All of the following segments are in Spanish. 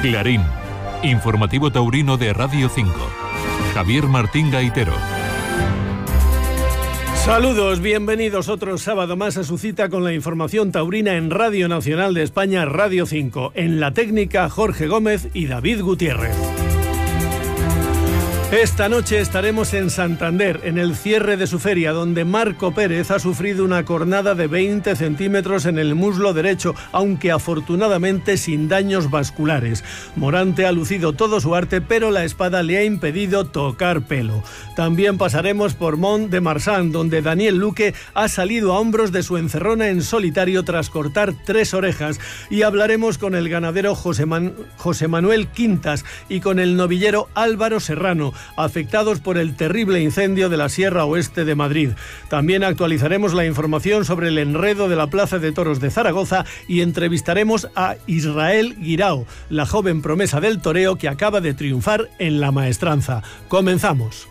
Clarín, informativo taurino de Radio 5. Javier Martín Gaitero. Saludos, bienvenidos otro sábado más a su cita con la información taurina en Radio Nacional de España, Radio 5. En la técnica, Jorge Gómez y David Gutiérrez. Esta noche estaremos en Santander, en el cierre de su feria, donde Marco Pérez ha sufrido una cornada de 20 centímetros en el muslo derecho, aunque afortunadamente sin daños vasculares. Morante ha lucido todo su arte, pero la espada le ha impedido tocar pelo. También pasaremos por Mont de Marsan, donde Daniel Luque ha salido a hombros de su encerrona en solitario tras cortar 3 orejas, y hablaremos con el ganadero José Manuel Quintas y con el novillero Álvaro Serrano, afectados por el terrible incendio de la Sierra Oeste de Madrid. También actualizaremos la información sobre el enredo de la Plaza de Toros de Zaragoza y entrevistaremos a Israel Guirao, la joven promesa del toreo que acaba de triunfar en la maestranza. Comenzamos.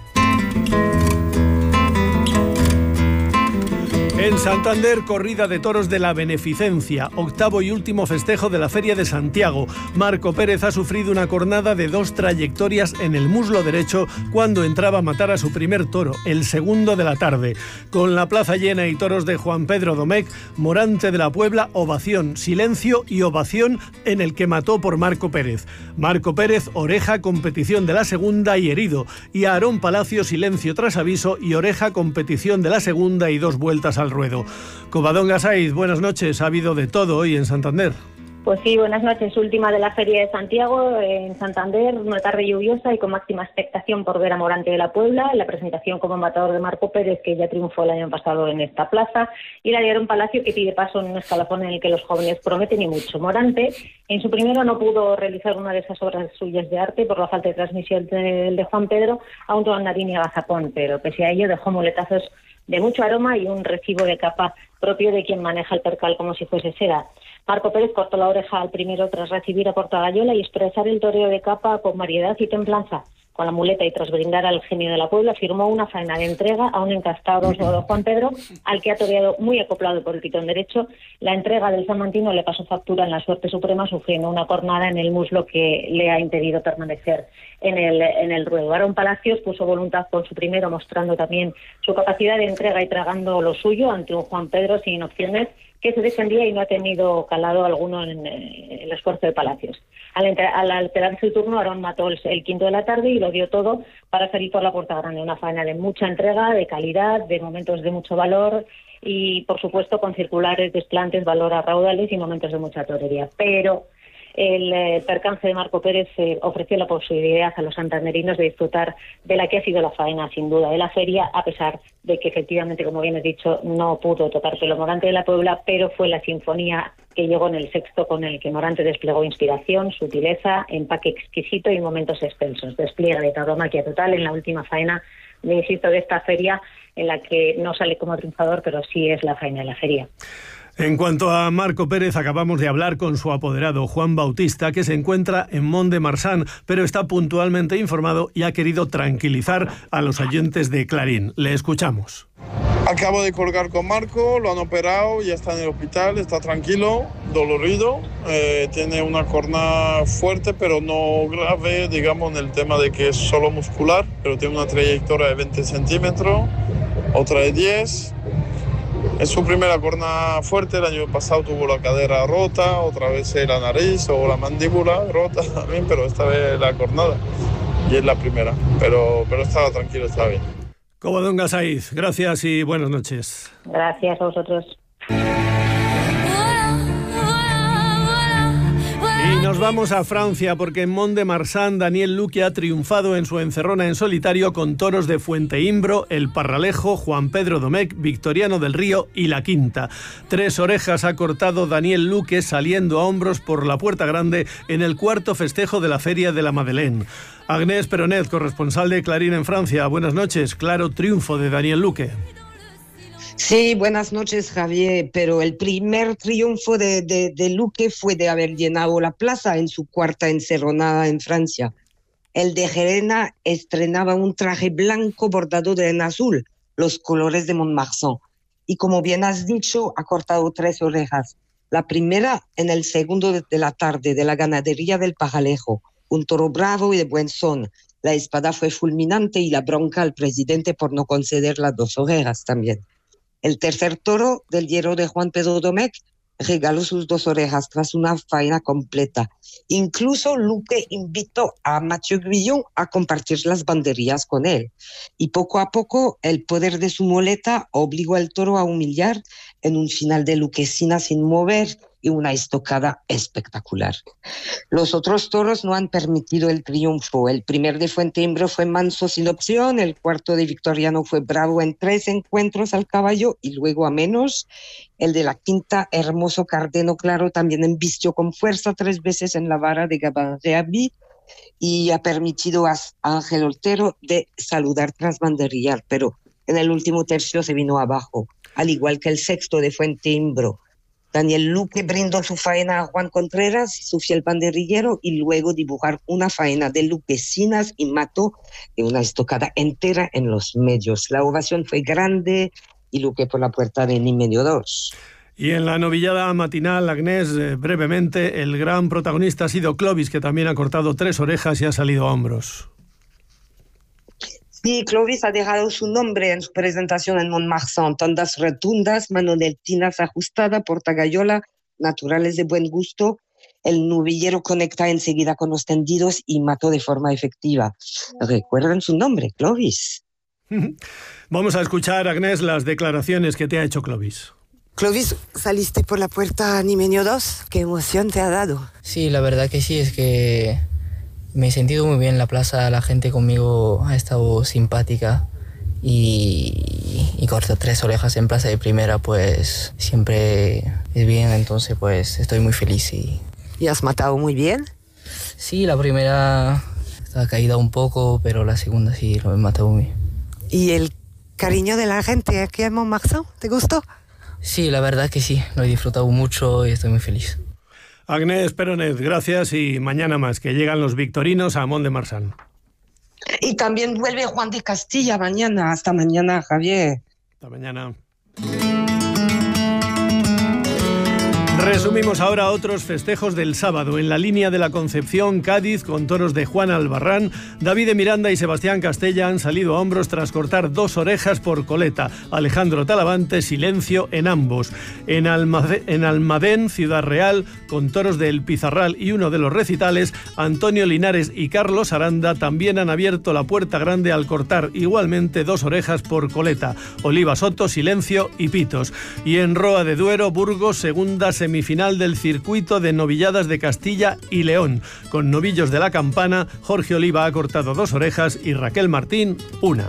En Santander, corrida de toros de la Beneficencia, octavo y último festejo de la Feria de Santiago. Marco Pérez ha sufrido una cornada de 2 trayectorias en el muslo derecho cuando entraba a matar a su primer toro, el segundo de la tarde. Con la plaza llena y toros de Juan Pedro Domecq, Morante de la Puebla, ovación, silencio y ovación en el que mató por Marco Pérez. Marco Pérez, oreja, competición de la segunda y herido. Y a Aarón Palacio, silencio tras aviso y oreja, competición de la segunda y 2 vueltas al ruedo. Covadonga Saiz, buenas noches. Ha habido de todo hoy en Santander. Pues sí, buenas noches. Última de la Feria de Santiago en Santander, una tarde lluviosa y con máxima expectación por ver a Morante de la Puebla, la presentación como matador de Marco Pérez, que ya triunfó el año pasado en esta plaza, y la de Aarón Palacio, que pide paso en un escalafón en el que los jóvenes prometen y mucho. Morante, en su primero no pudo realizar una de esas obras suyas de arte por la falta de transmisión de Juan Pedro a un toandarín y a Gazapón, pero pese a ello dejó muletazos de mucho aroma y un recibo de capa propio de quien maneja el percal como si fuese seda. Marco Pérez cortó la oreja al primero tras recibir a Portagayola y expresar el toreo de capa con variedad y templanza. Con la muleta y tras brindar al genio de la Puebla, firmó una faena de entrega a un encastado de Juan Pedro, al que ha toreado muy acoplado por el pitón derecho. La entrega del salmantino le pasó factura en la suerte suprema, sufriendo una cornada en el muslo que le ha impedido permanecer en el ruedo. Aarón Palacios puso voluntad con su primero, mostrando también su capacidad de entrega y tragando lo suyo ante un Juan Pedro sin opciones, que se defendía y no ha tenido calado alguno en el esfuerzo de Palacios. Al alterarse el turno, Aarón mató el quinto de la tarde y lo dio todo para salir por la puerta grande. Una faena de mucha entrega, de calidad, de momentos de mucho valor y, por supuesto, con circulares, desplantes, valor a raudales y momentos de mucha torería. Pero el percance de Marco Pérez ofreció la posibilidad a los santanderinos de disfrutar de la que ha sido la faena, sin duda, de la feria, a pesar de que efectivamente, como bien he dicho, no pudo tocar pelo Morante de la Puebla, pero fue la sinfonía que llegó en el sexto con el que Morante desplegó inspiración, sutileza, empaque exquisito y momentos extensos. Despliegue de tauromaquia total en la última faena, insisto, de esta feria, en la que no sale como triunfador, pero sí es la faena de la feria. En cuanto a Marco Pérez, acabamos de hablar con su apoderado, Juan Bautista, que se encuentra en Mont de Marsan, pero está puntualmente informado y ha querido tranquilizar a los oyentes de Clarín. Le escuchamos. Acabo de colgar con Marco, lo han operado, ya está en el hospital, está tranquilo, dolorido, tiene una cornada fuerte, pero no grave, digamos, en el tema de que es solo muscular, pero tiene una trayectoria de 20 centímetros, otra de 10. Es su primera cornada fuerte, el año pasado tuvo la cadera rota, otra vez la nariz o la mandíbula rota también, pero esta vez la cornada y es la primera, pero estaba tranquilo, estaba bien. Covadonga Saiz, gracias y buenas noches. Gracias a vosotros. Y nos vamos a Francia porque en Mont de Marsan Daniel Luque ha triunfado en su encerrona en solitario con toros de Fuenteimbro, El Parralejo, Juan Pedro Domecq, Victoriano del Río y La Quinta. 3 orejas ha cortado Daniel Luque saliendo a hombros por la Puerta Grande en el cuarto festejo de la Feria de la Madeleine. Agnès Peronet, corresponsal de Clarín en Francia. Buenas noches. Claro triunfo de Daniel Luque. Sí, buenas noches, Javier, pero el primer triunfo de Luque fue de haber llenado la plaza en su cuarta encerronada en Francia. El de Gerena estrenaba un traje blanco bordado en azul, los colores de Montmarsan. Y como bien has dicho, ha cortado 3 orejas. La primera en el segundo de la tarde de la ganadería del Pajalejo, un toro bravo y de buen son. La espada fue fulminante y la bronca al presidente por no conceder las 2 orejas también. El tercer toro del hierro de Juan Pedro Domecq regaló sus 2 orejas tras una faena completa. Incluso Luque invitó a Mathieu Guillon a compartir las banderillas con él. Y poco a poco el poder de su muleta obligó al toro a humillar en un final de Luquesina sin mover y una estocada espectacular. Los otros toros no han permitido el triunfo. El primer de Fuenteimbro fue manso sin opción, el cuarto de Victoriano fue bravo en 3 encuentros al caballo y luego a menos. El de la quinta, Hermoso Cardeno Claro, también embistió con fuerza 3 veces en la vara de Gabarreabi y ha permitido a Ángel Otero de saludar tras banderillar, pero en el último tercio se vino abajo, al igual que el sexto de Fuenteimbro. Daniel Luque brindó su faena a Juan Contreras, su fiel banderillero, y luego dibujar una faena de Luquesinas y mató de una estocada entera en los medios. La ovación fue grande y Luque por la puerta de ni medio 2. Y en la novillada matinal, Agnès, brevemente, el gran protagonista ha sido Clovis, que también ha cortado 3 orejas y ha salido a hombros. Sí, Clovis ha dejado su nombre en su presentación en Montmarsan. Tondas rotundas, manoletinas ajustada, portagayola, naturales de buen gusto. El novillero conecta enseguida con los tendidos y mató de forma efectiva. ¿Recuerdan su nombre, Clovis? Vamos a escuchar, Agnès, las declaraciones que te ha hecho Clovis. Clovis, saliste por la puerta Nimenio 2. ¿Qué emoción te ha dado? Sí, la verdad que sí, es que me he sentido muy bien en la plaza, la gente conmigo ha estado simpática y corto 3 orejas en plaza de primera, pues siempre es bien, entonces pues estoy muy feliz. ¿Y has matado muy bien? Sí, la primera estaba caída un poco, pero la segunda sí lo he matado muy bien. ¿Y el cariño de la gente aquí en Montmarsan, te gustó? Sí, la verdad que sí, lo he disfrutado mucho y estoy muy feliz. Agnès Peronet, gracias y mañana más, que llegan los victorinos a Mont-de-Marsan. Y también vuelve Juan de Castilla mañana. Hasta mañana, Javier. Hasta mañana. Resumimos ahora otros festejos del sábado. En la línea de la Concepción, Cádiz, con toros de Juan Albarrán, David de Miranda y Sebastián Castella han salido a hombros tras cortar 2 orejas por coleta. Alejandro Talavante, silencio en ambos. En Almadén, Ciudad Real, con toros del Pizarral y uno de los recitales, Antonio Linares y Carlos Aranda también han abierto la puerta grande al cortar igualmente 2 orejas por coleta. Oliva Soto, silencio y pitos. Y en Roa de Duero, Burgos, segunda semifinal del circuito de novilladas de Castilla y León. Con novillos de la campana, Jorge Oliva ha cortado 2 orejas y Raquel Martín, 1.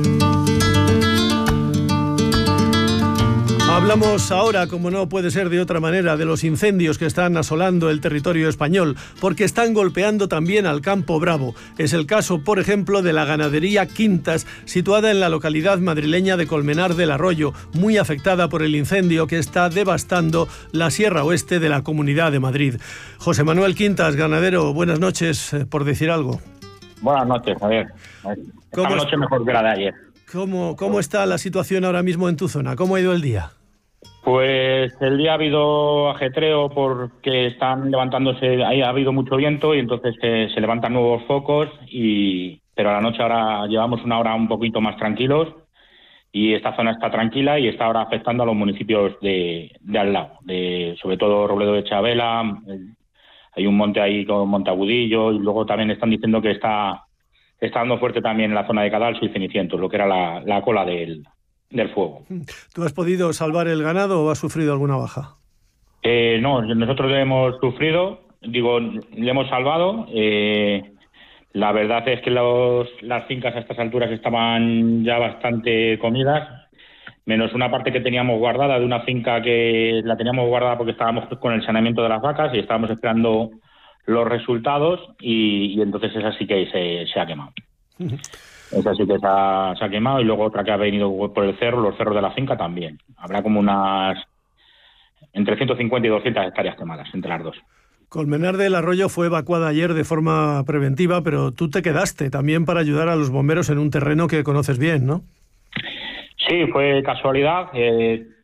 Hablamos ahora, como no puede ser de otra manera, de los incendios que están asolando el territorio español, porque están golpeando también al campo bravo. Es el caso, por ejemplo, de la ganadería Quintas, situada en la localidad madrileña de Colmenar del Arroyo, muy afectada por el incendio que está devastando la Sierra Oeste de la Comunidad de Madrid. José Manuel Quintas, ganadero, buenas noches, por decir algo. Buenas noches, Javier. Esta noche mejor que la de ayer. ¿Cómo está la situación ahora mismo en tu zona? ¿Cómo ha ido el día? Pues el día ha habido ajetreo porque están levantándose, ahí ha habido mucho viento y entonces se levantan nuevos focos, pero a la noche ahora llevamos una hora un poquito más tranquilos y esta zona está tranquila y está ahora afectando a los municipios de al lado, sobre todo Robledo de Chabela, hay un monte ahí con Monteagudillo y luego también están diciendo que está dando fuerte también en la zona de Cadalso y Cenicientos, lo que era la cola del fuego. ¿Tú has podido salvar el ganado o has sufrido alguna baja? No, nosotros le hemos sufrido, le hemos salvado. La verdad es que las fincas a estas alturas estaban ya bastante comidas, menos una parte que teníamos guardada de una finca que la teníamos guardada porque estábamos con el saneamiento de las vacas y estábamos esperando los resultados y entonces esa sí que se ha quemado. Esa sí que se ha quemado y luego otra que ha venido por los cerros de la finca también. Habrá como unas entre 150 y 200 hectáreas quemadas entre las dos. Colmenar del Arroyo fue evacuada ayer de forma preventiva, pero tú te quedaste también para ayudar a los bomberos en un terreno que conoces bien, ¿no? Sí, fue casualidad.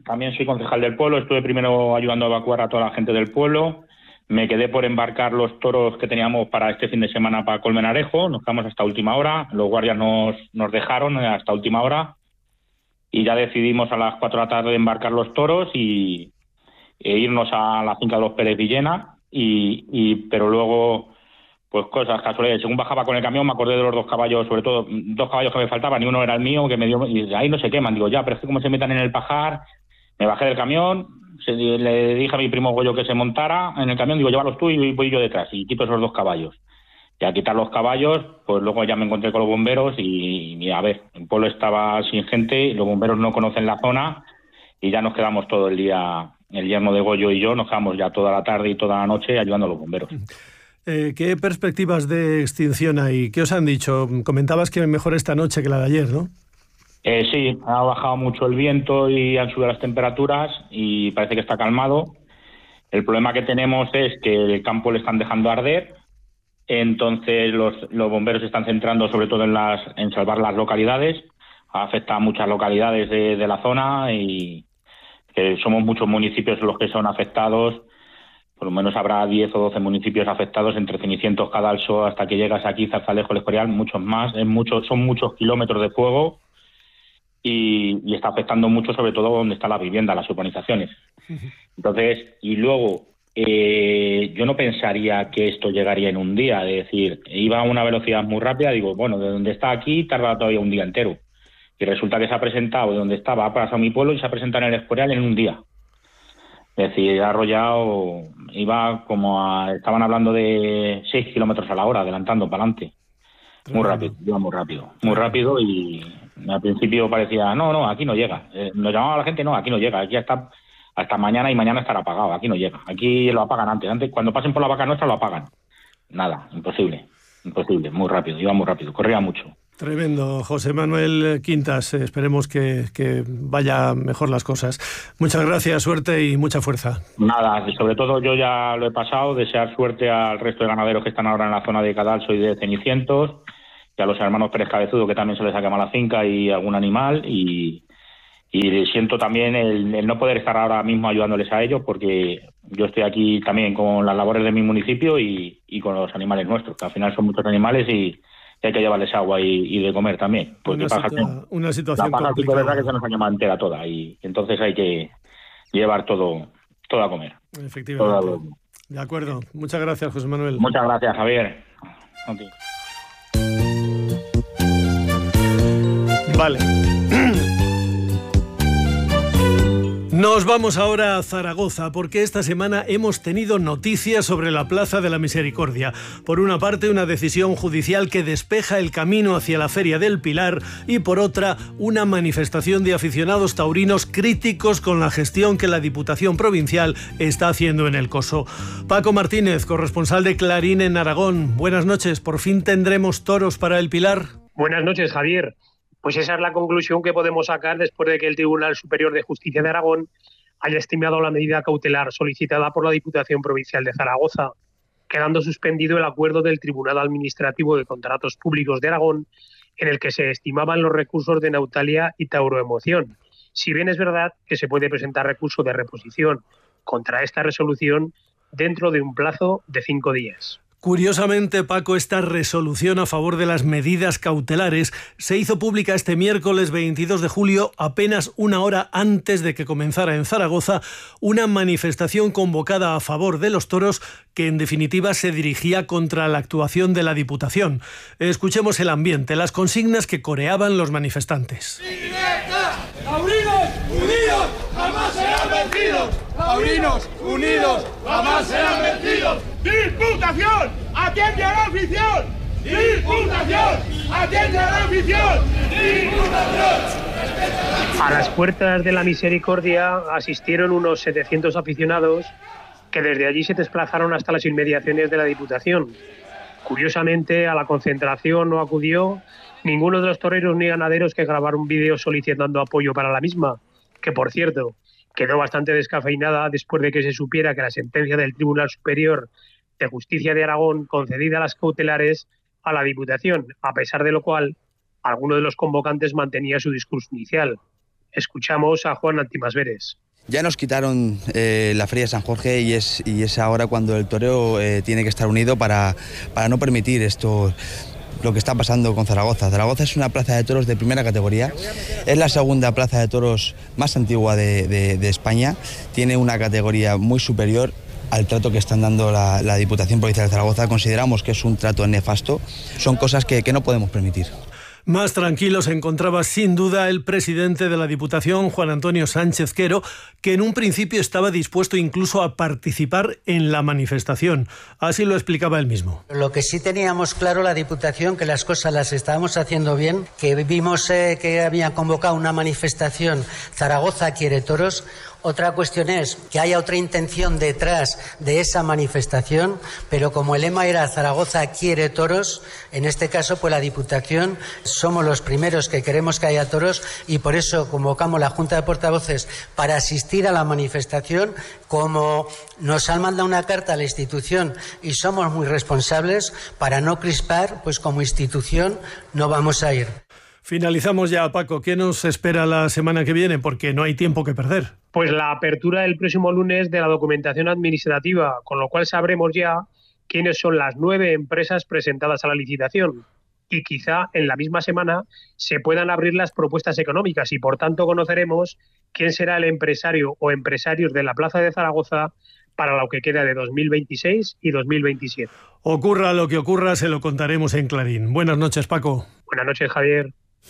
también soy concejal del pueblo, estuve primero ayudando a evacuar a toda la gente del pueblo, me quedé por embarcar los toros que teníamos para este fin de semana para Colmenarejo, nos quedamos hasta última hora, los guardias nos dejaron hasta última hora y ya decidimos a las 4 de la tarde embarcar los toros e irnos a la finca de los Pérez Villena, pero luego, pues cosas, casualidades, según bajaba con el camión me acordé de los 2 caballos, sobre todo 2 caballos que me faltaban y uno era el mío, que me dio, y ahí no se queman, digo ya, pero es que como se metan en el pajar, me bajé del camión, le dije a mi primo Goyo que se montara en el camión, digo llévalos tú y voy yo detrás y quito esos 2 caballos. Y al quitar los caballos, pues luego ya me encontré con los bomberos y a ver, el pueblo estaba sin gente, los bomberos no conocen la zona y ya nos quedamos todo el día, el yerno de Goyo y yo, nos quedamos ya toda la tarde y toda la noche ayudando a los bomberos. ¿Qué perspectivas de extinción hay? ¿Qué os han dicho? Comentabas que mejor esta noche que la de ayer, ¿no? Sí, ha bajado mucho el viento y han subido las temperaturas y parece que está calmado. El problema que tenemos es que el campo le están dejando arder, entonces los bomberos se están centrando sobre todo en salvar las localidades. Afecta a muchas localidades de la zona y que somos muchos municipios los que son afectados. Por lo menos habrá 10 o 12 municipios afectados entre Cenicientos, Cadalso, hasta que llegas aquí, Zarzalejo, El Escorial, muchos más. Son muchos kilómetros de fuego y está afectando mucho, sobre todo donde está la vivienda, las urbanizaciones. Entonces, y luego, yo no pensaría que esto llegaría en un día, es decir, iba a una velocidad muy rápida, digo, bueno, de donde está aquí tarda todavía un día entero. Y resulta que se ha presentado de donde estaba, ha pasado mi pueblo y se ha presentado en El Escorial en un día. Es decir, ha arrollado, estaban hablando de 6 kilómetros a la hora, adelantando para adelante. Muy rápido y al principio parecía, no, aquí no llega. Nos llamaba la gente, no, aquí no llega, aquí hasta mañana y mañana estará apagado, aquí no llega. Aquí lo apagan antes, cuando pasen por la vaca nuestra lo apagan. Nada, imposible, muy rápido, iba muy rápido, corría mucho. Tremendo, José Manuel Quintas. Esperemos que vaya mejor las cosas. Muchas gracias, suerte y mucha fuerza. Nada, sobre todo yo ya lo he pasado. Desear suerte al resto de ganaderos que están ahora en la zona de Cadalso y de Cenicientos, y a los hermanos Pérez Cabezudo, que también se les ha quemado la finca y algún animal. Y siento también el no poder estar ahora mismo ayudándoles a ellos, porque yo estoy aquí también con las labores de mi municipio y con los animales nuestros, que al final son muchos animales y hay que llevarles agua y de comer también. Porque una situación complicada. complicada. Es verdad que se nos ha quemado entera toda y entonces hay que llevar todo a comer. Efectivamente. De acuerdo. Muchas gracias, José Manuel. Muchas gracias, Javier. Okay. Vale. Nos vamos ahora a Zaragoza porque esta semana hemos tenido noticias sobre la Plaza de la Misericordia. Por una parte, una decisión judicial que despeja el camino hacia la Feria del Pilar y por otra, una manifestación de aficionados taurinos críticos con la gestión que la Diputación Provincial está haciendo en el Coso. Paco Martínez, corresponsal de Clarín en Aragón. Buenas noches. ¿Por fin tendremos toros para el Pilar? Buenas noches, Javier. Pues esa es la conclusión que podemos sacar después de que el Tribunal Superior de Justicia de Aragón haya estimado la medida cautelar solicitada por la Diputación Provincial de Zaragoza, quedando suspendido el acuerdo del Tribunal Administrativo de Contratos Públicos de Aragón, en el que se estimaban los recursos de Nautalia y Tauroemoción. Si bien es verdad que se puede presentar recurso de reposición contra esta resolución dentro de un plazo de 5 días. Curiosamente, Paco, esta resolución a favor de las medidas cautelares se hizo pública este miércoles 22 de julio, apenas una hora antes de que comenzara en Zaragoza una manifestación convocada a favor de los toros que en definitiva se dirigía contra la actuación de la Diputación. Escuchemos el ambiente, las consignas que coreaban los manifestantes. ¡Taurinos unidos jamás serán vencidos! ¡Taurinos unidos jamás serán vencidos! ¡Diputación! ¡Atiende a la afición! ¡Diputación! ¡Atiende a la afición! ¡Diputación! A las puertas de la Misericordia asistieron unos 700 aficionados que desde allí se desplazaron hasta las inmediaciones de la Diputación. Curiosamente, a la concentración no acudió ninguno de los toreros ni ganaderos que grabaron vídeos solicitando apoyo para la misma, que por cierto quedó bastante descafeinada después de que se supiera que la sentencia del Tribunal Superior de Justicia de Aragón concedida las cautelares a la Diputación, a pesar de lo cual alguno de los convocantes mantenía su discurso inicial. Escuchamos a Juan Antimasveres. Ya nos quitaron la Feria de San Jorge y es ahora cuando el toreo tiene que estar unido para no permitir esto, lo que está pasando con Zaragoza. Zaragoza es una plaza de toros de primera categoría, es la segunda plaza de toros más antigua de España, tiene una categoría muy superior al trato que están dando la Diputación Provincial de Zaragoza. Consideramos que es un trato nefasto, son cosas que no podemos permitir. Más tranquilo se encontraba sin duda el presidente de la Diputación, Juan Antonio Sánchez Quero, que en un principio estaba dispuesto incluso a participar en la manifestación. Así lo explicaba él mismo. Lo que sí teníamos claro la Diputación, que las cosas las estábamos haciendo bien, que vimos que habían convocado una manifestación Zaragoza quiere toros. Otra cuestión es que haya otra intención detrás de esa manifestación, pero como el lema era Zaragoza quiere toros, en este caso pues la Diputación somos los primeros que queremos que haya toros y por eso convocamos la Junta de Portavoces para asistir a la manifestación. Como nos han mandado una carta a la institución y somos muy responsables, para no crispar, pues como institución no vamos a ir. Finalizamos ya, Paco. ¿Qué nos espera la semana que viene? Porque no hay tiempo que perder. Pues la apertura el próximo lunes de la documentación administrativa, con lo cual sabremos ya quiénes son las 9 empresas presentadas a la licitación. Y quizá en la misma semana se puedan abrir las propuestas económicas y por tanto conoceremos quién será el empresario o empresarios de la Plaza de Zaragoza para lo que queda de 2026 y 2027. Ocurra lo que ocurra, se lo contaremos en Clarín. Buenas noches, Paco. Buenas noches, Javier.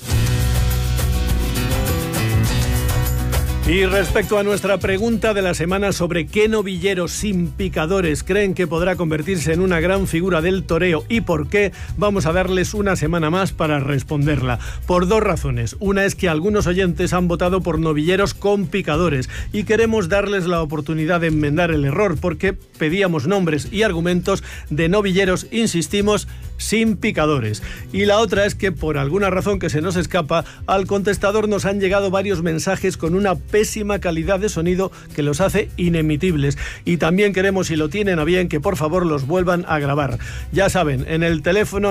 Y respecto a nuestra pregunta de la semana sobre qué novillero sin picadores creen que podrá convertirse en una gran figura del toreo y por qué, vamos a darles una semana más para responderla. Por 2 razones. Una es que algunos oyentes han votado por novilleros con picadores y queremos darles la oportunidad de enmendar el error porque pedíamos nombres y argumentos de novilleros, insistimos, sin picadores. Y la otra es que por alguna razón que se nos escapa, al contestador nos han llegado varios mensajes con una pésima calidad de sonido que los hace inemitibles. Y también queremos, si lo tienen a bien, que por favor los vuelvan a grabar. Ya saben, en el teléfono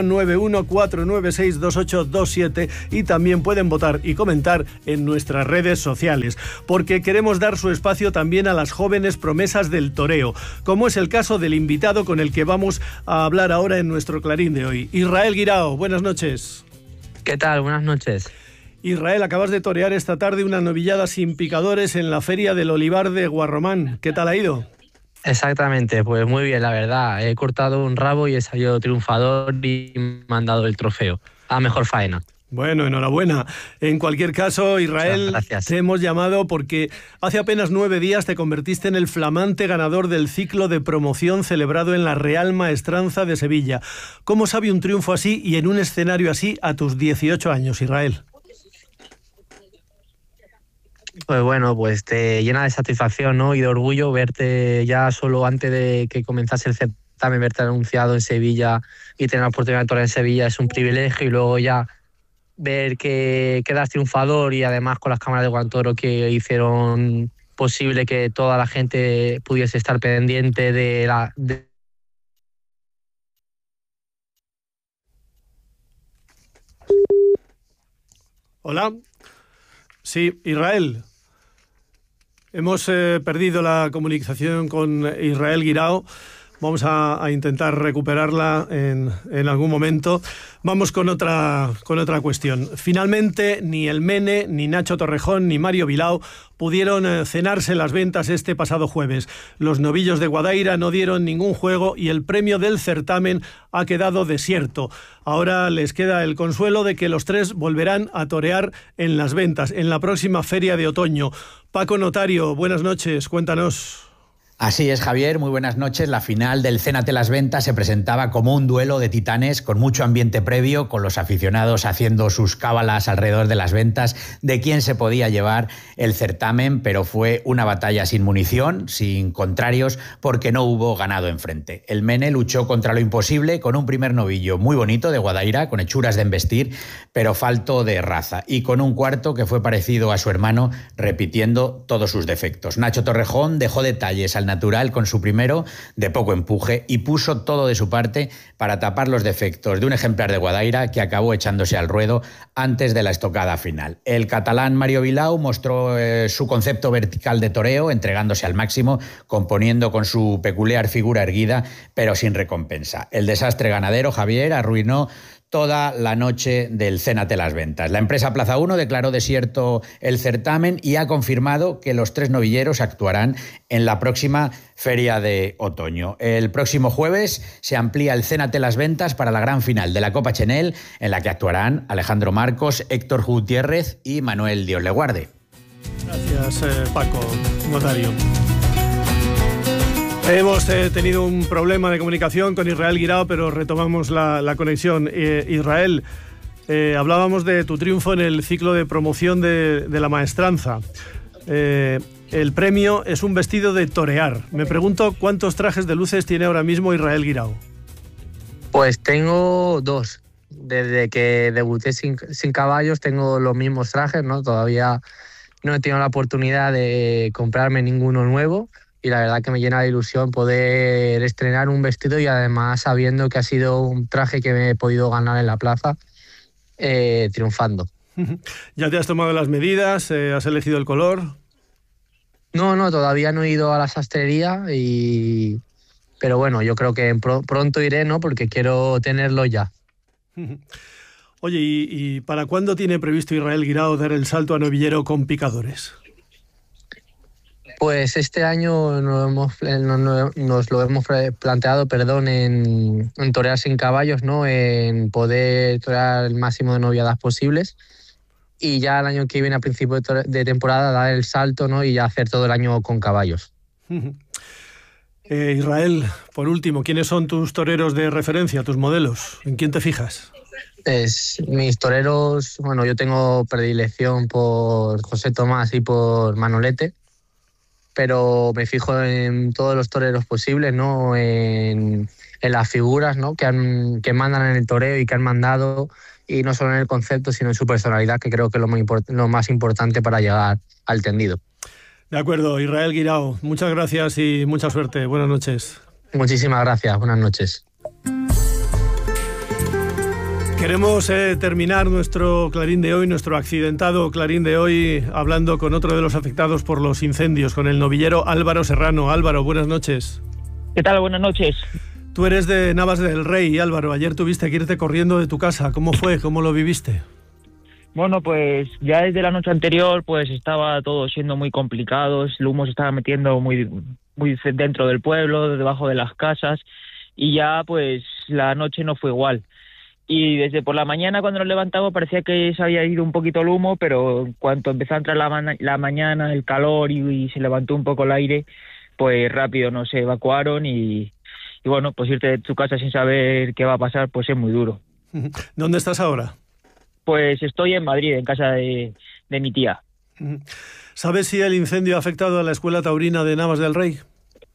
914962827 y también pueden votar y comentar en nuestras redes sociales, porque queremos dar su espacio también a las jóvenes promesas del toreo, como es el caso del invitado con el que vamos a hablar ahora en nuestro Clarín de hoy. Israel Guirao, buenas noches. ¿Qué tal? Buenas noches. Israel, acabas de torear esta tarde una novillada sin picadores en la Feria del Olivar de Guarromán. ¿Qué tal ha ido? Exactamente, pues muy bien, la verdad. He cortado un rabo y he salido triunfador y me han dado el trofeo. A mejor faena. Bueno, enhorabuena. En cualquier caso, Israel, te hemos llamado porque hace apenas 9 días te convertiste en el flamante ganador del ciclo de promoción celebrado en la Real Maestranza de Sevilla. ¿Cómo sabe un triunfo así y en un escenario así a tus 18 años, Israel? Pues bueno, pues te llena de satisfacción, ¿no? Y de orgullo verte ya solo antes de que comenzase el certamen, verte anunciado en Sevilla y tener la oportunidad de torear en Sevilla es un privilegio, y luego ya ver que quedas triunfador y además con las cámaras de Guantoro que hicieron posible que toda la gente pudiese estar pendiente de la... Hola. Sí, Israel. Hemos perdido la comunicación con Israel Guirao. Vamos a intentar recuperarla en algún momento. Vamos con otra cuestión. Finalmente, ni el Mene, ni Nacho Torrejón, ni Mario Bilao pudieron cenarse las ventas este pasado jueves. Los novillos de Guadaira no dieron ningún juego y el premio del certamen ha quedado desierto. Ahora les queda el consuelo de que los 3 volverán a torear en las ventas en la próxima feria de otoño. Paco Notario, buenas noches, cuéntanos. Así es, Javier, muy buenas noches. La final del Cénate las Ventas se presentaba como un duelo de titanes con mucho ambiente previo, con los aficionados haciendo sus cábalas alrededor de las ventas de quién se podía llevar el certamen, pero fue una batalla sin munición, sin contrarios, porque no hubo ganado enfrente. El Mene luchó contra lo imposible con un primer novillo muy bonito de Guadaira, con hechuras de embestir, pero falto de raza, y con un cuarto que fue parecido a su hermano, repitiendo todos sus defectos. Nacho Torrejón dejó detalles al al natural con su primero de poco empuje y puso todo de su parte para tapar los defectos de un ejemplar de Guadaira que acabó echándose al ruedo antes de la estocada final. El catalán Mario Vilau mostró su concepto vertical de toreo, entregándose al máximo, componiendo con su peculiar figura erguida, pero sin recompensa. El desastre ganadero, Javier, arruinó toda la noche del Cénate Las Ventas. La empresa Plaza 1 declaró desierto el certamen y ha confirmado que los 3 novilleros actuarán en la próxima Feria de Otoño. El próximo jueves se amplía el Cénate Las Ventas para la gran final de la Copa Chenel, en la que actuarán Alejandro Marcos, Héctor Gutiérrez y Manuel Dios le guarde. Gracias, Paco, notario. Hemos tenido un problema de comunicación con Israel Guirao, pero retomamos la conexión. Israel, hablábamos de tu triunfo en el ciclo de promoción de la maestranza. El premio es un vestido de torear. Me pregunto cuántos trajes de luces tiene ahora mismo Israel Guirao. Pues tengo 2. Desde que debuté sin caballos tengo los mismos trajes, ¿no? Todavía no he tenido la oportunidad de comprarme ninguno nuevo. Y la verdad que me llena de ilusión poder estrenar un vestido y además sabiendo que ha sido un traje que me he podido ganar en la plaza, triunfando. ¿Ya te has tomado las medidas? ¿Has elegido el color? No, todavía no he ido a la sastrería, pero bueno, yo creo que pronto iré, ¿no? Porque quiero tenerlo ya. Oye, ¿y para cuándo tiene previsto Israel Guirao dar el salto a novillero con picadores? Pues este año nos lo hemos planteado, en torear sin caballos, ¿no? En poder torear el máximo de noviadas posibles y ya el año que viene, a principio de temporada, dar el salto, ¿no? Y ya hacer todo el año con caballos. Israel, por último, ¿quiénes son tus toreros de referencia, tus modelos? ¿En quién te fijas? Mis toreros, bueno, yo tengo predilección por José Tomás y por Manolete, pero me fijo en todos los toreros posibles, ¿no? En las figuras, ¿no? que mandan en el toreo y que han mandado, y no solo en el concepto, sino en su personalidad, que creo que es lo más importante para llegar al tendido. De acuerdo, Israel Guirao, muchas gracias y mucha suerte. Buenas noches. Muchísimas gracias, buenas noches. Queremos terminar nuestro Clarín de hoy, nuestro accidentado Clarín de hoy, hablando con otro de los afectados por los incendios, con el novillero Álvaro Serrano. Álvaro, buenas noches. ¿Qué tal? Buenas noches. Tú eres de Navas del Rey, Álvaro. Ayer tuviste que irte corriendo de tu casa. ¿Cómo fue? ¿Cómo lo viviste? Bueno, pues ya desde la noche anterior pues estaba todo siendo muy complicado. El humo se estaba metiendo muy dentro del pueblo, debajo de las casas, y ya pues la noche no fue igual. Y desde por la mañana, cuando nos levantamos, parecía que se había ido un poquito el humo, pero en cuanto empezó a entrar la mañana, el calor y se levantó un poco el aire, pues rápido nos evacuaron y bueno, pues irte de tu casa sin saber qué va a pasar, pues es muy duro. ¿Dónde estás ahora? Pues estoy en Madrid, en casa de mi tía. ¿Sabes si el incendio ha afectado a la Escuela Taurina de Navas del Rey?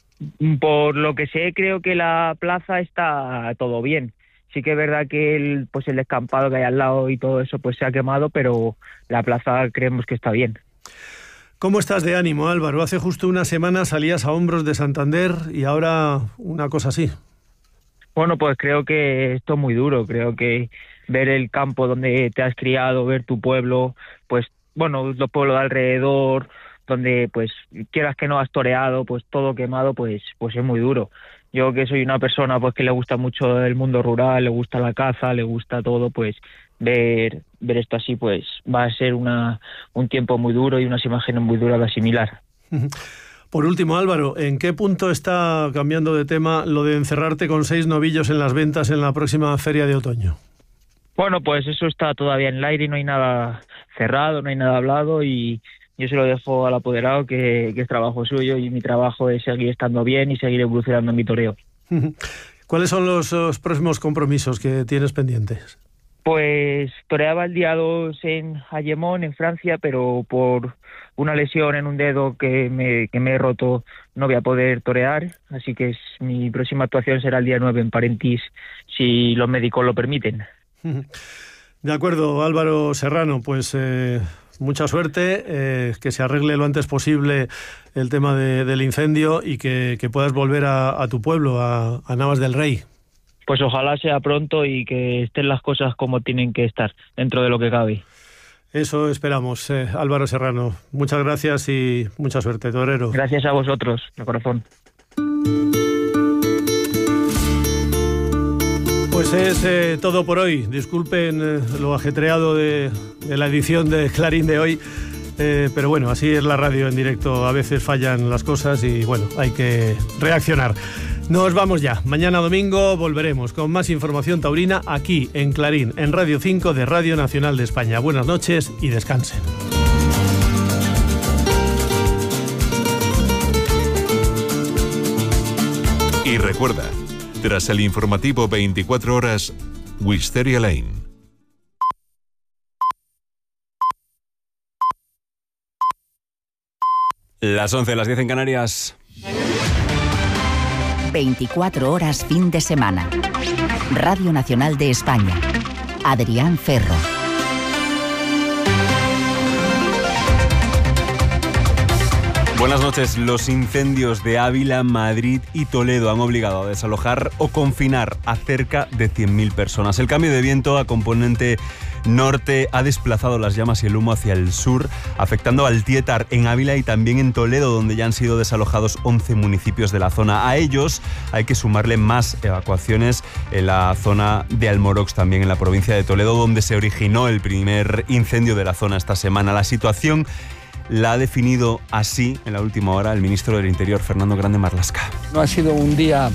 Por lo que sé, creo que la plaza está todo bien. Sí que es verdad que el descampado que hay al lado y todo eso pues se ha quemado, pero la plaza creemos que está bien. ¿Cómo estás de ánimo, Álvaro? Hace justo una semana salías a hombros de Santander y ahora una cosa así. Bueno, pues creo que esto es muy duro. Creo que ver el campo donde te has criado, ver tu pueblo, pues bueno, los pueblos de alrededor, donde pues quieras que no has toreado, pues todo quemado, pues es muy duro. Yo, que soy una persona pues que le gusta mucho el mundo rural, le gusta la caza, le gusta todo, pues ver esto así pues va a ser un tiempo muy duro y unas imágenes muy duras de asimilar. Por último, Álvaro, ¿en qué punto está, cambiando de tema, lo de encerrarte con 6 novillos en Las Ventas en la próxima Feria de Otoño? Bueno, pues eso está todavía en el aire y no hay nada cerrado, no hay nada hablado, y yo se lo dejo al apoderado, que es trabajo suyo, y mi trabajo es seguir estando bien y seguir evolucionando en mi toreo. ¿Cuáles son los próximos compromisos que tienes pendientes? Pues toreaba el día 2 en Ayemón, en Francia, pero por una lesión en un dedo que me he roto no voy a poder torear, así que mi próxima actuación será el día 9 en Parentís, si los médicos lo permiten. De acuerdo, Álvaro Serrano, pues mucha suerte, que se arregle lo antes posible el tema del incendio y que puedas volver a tu pueblo, a Navas del Rey. Pues ojalá sea pronto y que estén las cosas como tienen que estar, dentro de lo que cabe. Eso esperamos. Álvaro Serrano, muchas gracias y mucha suerte, torero. Gracias a vosotros, de corazón. Pues es todo por hoy. Disculpen lo ajetreado de la edición de Clarín de hoy, pero bueno, así es la radio en directo. A veces fallan las cosas y bueno, hay que reaccionar. Nos vamos ya. Mañana domingo volveremos con más información taurina aquí en Clarín, en Radio 5 de Radio Nacional de España. Buenas noches y descansen. Y recuerda, tras el informativo 24 horas, Wisteria Lane. Las 11, las 10 en Canarias. 24 horas fin de semana. Radio Nacional de España. Adrián Ferro. Buenas noches. Los incendios de Ávila, Madrid y Toledo han obligado a desalojar o confinar a cerca de 100.000 personas. El cambio de viento a componente norte ha desplazado las llamas y el humo hacia el sur, afectando al Tietar en Ávila y también en Toledo, donde ya han sido desalojados 11 municipios de la zona. A ellos hay que sumarle más evacuaciones en la zona de Almorox, también en la provincia de Toledo, donde se originó el primer incendio de la zona esta semana. La situación la ha definido así en la última hora el ministro del Interior, Fernando Grande Marlaska. No ha sido un día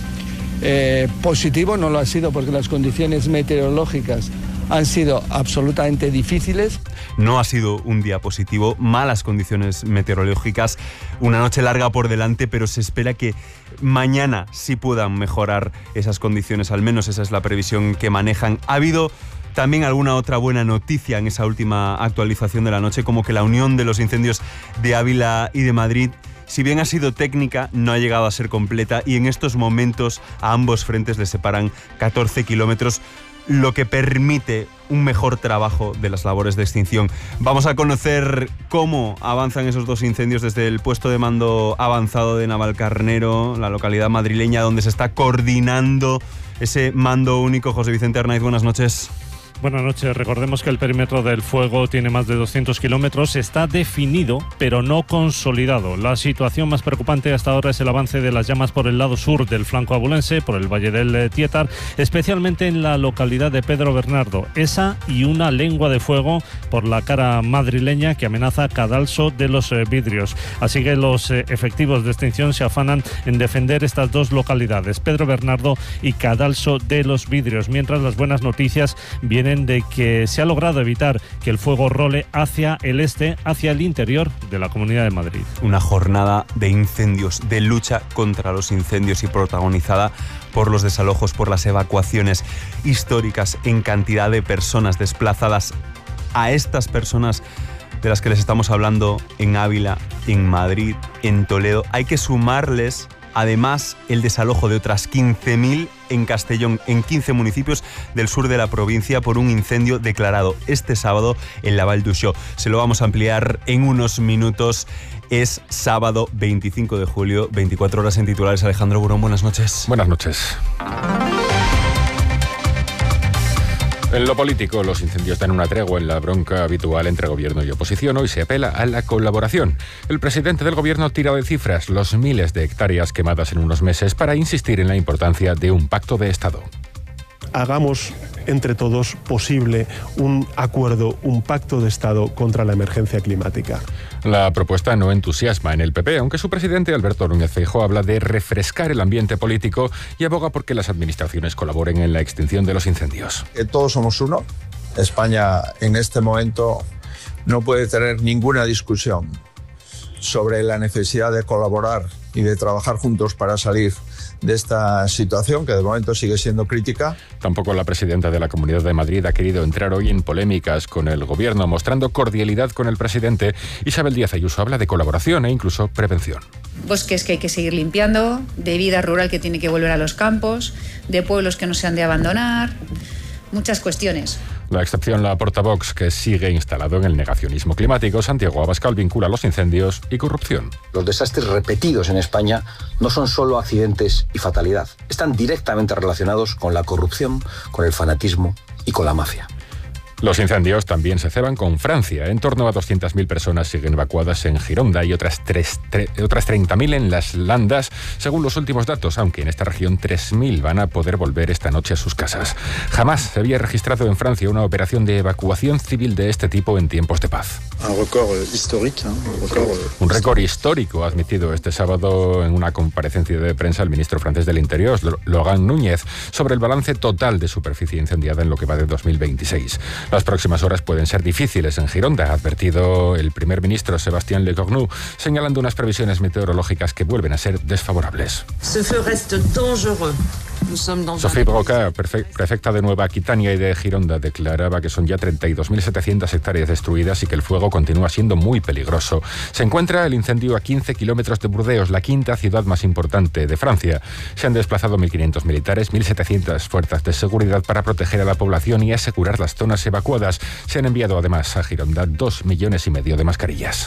positivo, no lo ha sido porque las condiciones meteorológicas han sido absolutamente difíciles. No ha sido un día positivo, malas condiciones meteorológicas, una noche larga por delante, pero se espera que mañana sí puedan mejorar esas condiciones, al menos esa es la previsión que manejan. Ha habido también alguna otra buena noticia en esa última actualización de la noche, como que la unión de los incendios de Ávila y de Madrid, si bien ha sido técnica, no ha llegado a ser completa y en estos momentos a ambos frentes les separan 14 kilómetros, lo que permite un mejor trabajo de las labores de extinción. Vamos a conocer cómo avanzan esos dos incendios desde el puesto de mando avanzado de Navalcarnero, la localidad madrileña donde se está coordinando ese mando único. José Vicente Arnaiz, buenas noches. Buenas noches. Recordemos que el perímetro del fuego tiene más de 200 kilómetros. Está definido, pero no consolidado. La situación más preocupante hasta ahora es el avance de las llamas por el lado sur del flanco abulense, por el Valle del Tietar, especialmente en la localidad de Pedro Bernardo. Esa y una lengua de fuego por la cara madrileña que amenaza Cadalso de los Vidrios. Así que los efectivos de extinción se afanan en defender estas dos localidades, Pedro Bernardo y Cadalso de los Vidrios, mientras las buenas noticias vienen de que se ha logrado evitar que el fuego role hacia el este, hacia el interior de la Comunidad de Madrid. Una jornada de incendios, de lucha contra los incendios y protagonizada por los desalojos, por las evacuaciones históricas en cantidad de personas desplazadas. A estas personas de las que les estamos hablando en Ávila, en Madrid, en Toledo, hay que sumarles además el desalojo de otras 15.000 en Castellón, en 15 municipios del sur de la provincia por un incendio declarado este sábado en la Val d'Uixó. Se lo vamos a ampliar en unos minutos. Es sábado 25 de julio, 24 horas en titulares. Alejandro Burón, buenas noches. Buenas noches. En lo político, los incendios dan una tregua en la bronca habitual entre gobierno y oposición. Hoy se apela a la colaboración. El presidente del gobierno tira de cifras los miles de hectáreas quemadas en unos meses para insistir en la importancia de un pacto de Estado. Hagamos entre todos posible un acuerdo, un pacto de Estado contra la emergencia climática. La propuesta no entusiasma en el PP, aunque su presidente Alberto Núñez Feijóo habla de refrescar el ambiente político y aboga por que las administraciones colaboren en la extinción de los incendios. Todos somos uno. España en este momento no puede tener ninguna discusión sobre la necesidad de colaborar y de trabajar juntos para salir de esta situación, que de momento sigue siendo crítica. Tampoco la presidenta de la Comunidad de Madrid ha querido entrar hoy en polémicas con el gobierno, mostrando cordialidad con el presidente. Isabel Díaz Ayuso habla de colaboración e incluso prevención. Bosques que hay que seguir limpiando, de vida rural que tiene que volver a los campos, de pueblos que no se han de abandonar, muchas cuestiones. La excepción la aporta Vox, que sigue instalado en el negacionismo climático. Santiago Abascal vincula los incendios y corrupción. Los desastres repetidos en España no son solo accidentes y fatalidad. Están directamente relacionados con la corrupción, con el fanatismo y con la mafia. Los incendios también se ceban con Francia. En torno a 200.000 personas siguen evacuadas en Gironda y otras 30.000 en las Landas, según los últimos datos, aunque en esta región 3.000 van a poder volver esta noche a sus casas. Jamás se había registrado en Francia una operación de evacuación civil de este tipo en tiempos de paz. Un récord histórico ha admitido este sábado en una comparecencia de prensa el ministro francés del Interior, Laurent Núñez, sobre el balance total de superficie incendiada en lo que va de 2026. Las próximas horas pueden ser difíciles en Gironda, ha advertido el primer ministro Sébastien Lecornu, señalando unas previsiones meteorológicas que vuelven a ser desfavorables. Sophie Broca, prefecta de Nueva Aquitania y de Gironda, declaraba que son ya 32.700 hectáreas destruidas y que el fuego continúa siendo muy peligroso. Se encuentra el incendio a 15 kilómetros de Burdeos, la quinta ciudad más importante de Francia. Se han desplazado 1.500 militares, 1.700 fuerzas de seguridad para proteger a la población y asegurar las zonas evacuadas. Se han enviado además a Gironda 2,5 millones de mascarillas.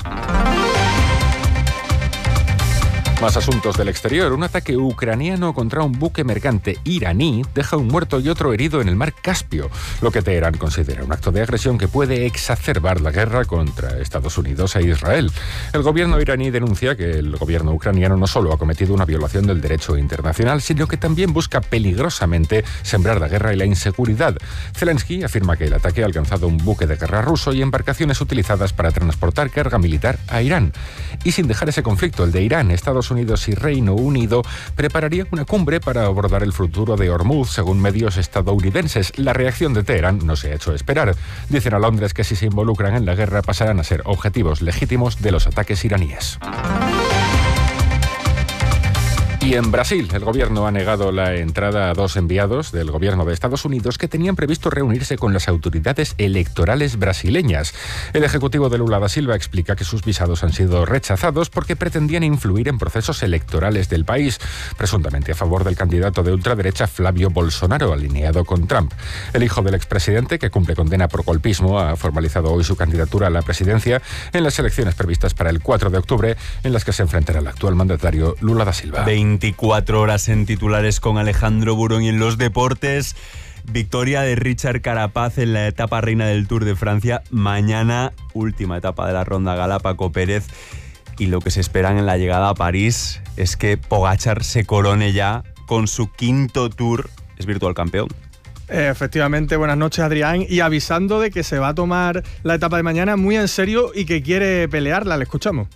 Más asuntos del exterior. Un ataque ucraniano contra un buque mercante iraní deja un muerto y otro herido en el mar Caspio, lo que Teherán considera un acto de agresión que puede exacerbar la guerra contra Estados Unidos e Israel. El gobierno iraní denuncia que el gobierno ucraniano no solo ha cometido una violación del derecho internacional, sino que también busca peligrosamente sembrar la guerra y la inseguridad. Zelensky afirma que el ataque ha alcanzado un buque de guerra ruso y embarcaciones utilizadas para transportar carga militar a Irán. Y sin dejar ese conflicto, el de Irán, Estados Unidos y Reino Unido prepararían una cumbre para abordar el futuro de Hormuz, según medios estadounidenses. La reacción de Teherán no se ha hecho esperar. Dicen a Londres que si se involucran en la guerra pasarán a ser objetivos legítimos de los ataques iraníes. Y en Brasil, el gobierno ha negado la entrada a 2 enviados del gobierno de Estados Unidos que tenían previsto reunirse con las autoridades electorales brasileñas. El ejecutivo de Lula da Silva explica que sus visados han sido rechazados porque pretendían influir en procesos electorales del país, presuntamente a favor del candidato de ultraderecha Flavio Bolsonaro, alineado con Trump. El hijo del expresidente, que cumple condena por golpismo, ha formalizado hoy su candidatura a la presidencia en las elecciones previstas para el 4 de octubre, en las que se enfrentará el actual mandatario Lula da Silva. 24 horas en titulares con Alejandro Burón y en los deportes. Victoria de Richard Carapaz en la etapa reina del Tour de Francia. Mañana, última etapa de la ronda Galápago Pérez. Y lo que se esperan en la llegada a París es que Pogačar se corone ya con su 5º Tour. Es virtual campeón. Efectivamente, buenas noches, Adrián, y avisando de que se va a tomar la etapa de mañana muy en serio y que quiere pelearla. Le escuchamos.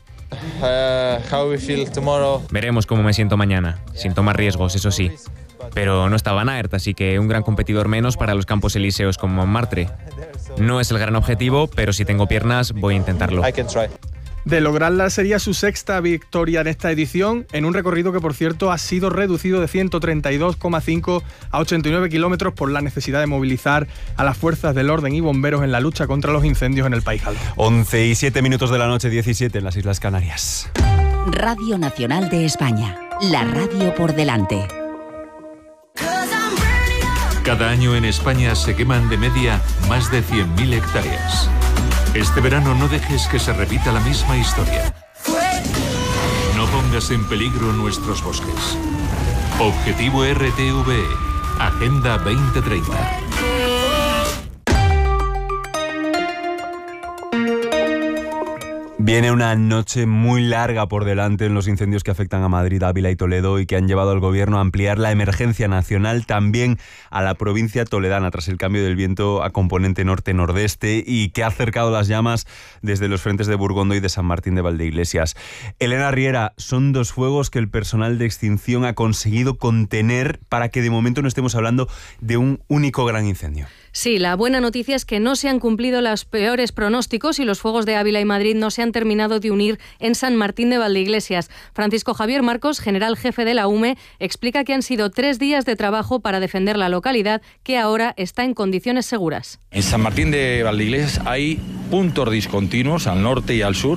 Veremos cómo me siento mañana, sin tomar riesgos, eso sí. Pero no está Van Aert, así que un gran competidor menos para los Campos Elíseos con Montmartre. No es el gran objetivo, pero si tengo piernas voy a intentarlo. De lograrla sería su 6ª victoria en esta edición, en un recorrido que, por cierto, ha sido reducido de 132,5 a 89 kilómetros por la necesidad de movilizar a las fuerzas del orden y bomberos en la lucha contra los incendios en el país galés. 11:07 de la noche, 17 en las Islas Canarias. Radio Nacional de España, la radio por delante. Cada año en España se queman de media más de 100.000 hectáreas. Este verano no dejes que se repita la misma historia. No pongas en peligro nuestros bosques. Objetivo RTVE, Agenda 2030. Viene una noche muy larga por delante en los incendios que afectan a Madrid, Ávila y Toledo y que han llevado al gobierno a ampliar la emergencia nacional también a la provincia toledana tras el cambio del viento a componente norte-nordeste y que ha acercado las llamas desde los frentes de Burgondo y de San Martín de Valdeiglesias. Elena Riera, son 2 fuegos que el personal de extinción ha conseguido contener para que de momento no estemos hablando de un único gran incendio. Sí, la buena noticia es que no se han cumplido los peores pronósticos y los fuegos de Ávila y Madrid no se han terminado de unir en San Martín de Valdeiglesias. Francisco Javier Marcos, general jefe de la UME, explica que han sido 3 días de trabajo para defender la localidad, que ahora está en condiciones seguras. En San Martín de Valdeiglesias hay puntos discontinuos al norte y al sur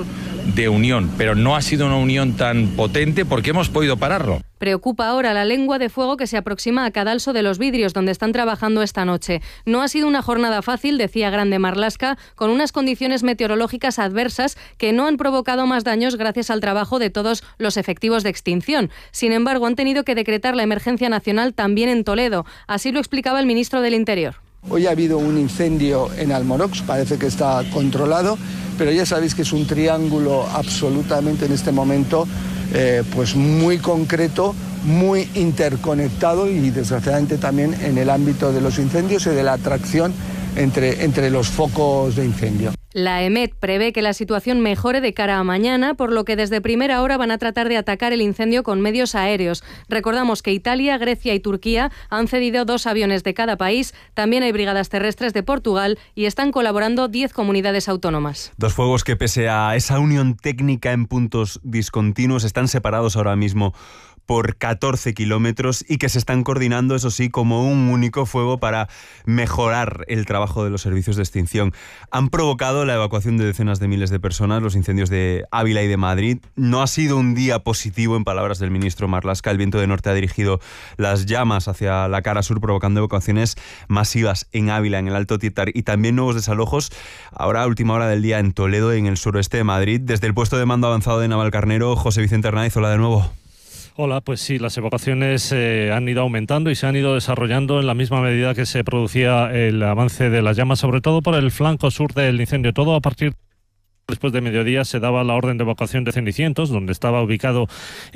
de unión, pero no ha sido una unión tan potente porque hemos podido pararlo. Preocupa ahora la lengua de fuego que se aproxima a Cadalso de los Vidrios, donde están trabajando esta noche. No ha sido una jornada fácil, decía Grande Marlaska, con unas condiciones meteorológicas adversas que no han provocado más daños gracias al trabajo de todos los efectivos de extinción. Sin embargo, han tenido que decretar la emergencia nacional también en Toledo. Así lo explicaba el ministro del Interior. Hoy ha habido un incendio en Almorox, parece que está controlado, pero ya sabéis que es un triángulo absolutamente en este momento pues muy concreto, muy interconectado y desgraciadamente también en el ámbito de los incendios y de la atracción entre los focos de incendio. La EMET prevé que la situación mejore de cara a mañana, por lo que desde primera hora van a tratar de atacar el incendio con medios aéreos. Recordamos que Italia, Grecia y Turquía han cedido 2 aviones de cada país, también hay brigadas terrestres de Portugal y están colaborando 10 comunidades autónomas. 2 fuegos que, pese a esa unión técnica en puntos discontinuos, están separados ahora mismo por 14 kilómetros y que se están coordinando, eso sí, como un único fuego para mejorar el trabajo de los servicios de extinción. Han provocado la evacuación de decenas de miles de personas, los incendios de Ávila y de Madrid. No ha sido un día positivo, en palabras del ministro Marlaska. El viento de norte ha dirigido las llamas hacia la cara sur, provocando evacuaciones masivas en Ávila, en el Alto Tietar, y también nuevos desalojos, ahora a última hora del día, en Toledo, en el suroeste de Madrid. Desde el puesto de mando avanzado de Navalcarnero, José Vicente Hernández, hola de nuevo. Hola, pues sí, las evacuaciones han ido aumentando y se han ido desarrollando en la misma medida que se producía el avance de las llamas, sobre todo por el flanco sur del incendio. Todo a partir después de mediodía se daba la orden de evacuación de Cenicientos, donde estaba ubicado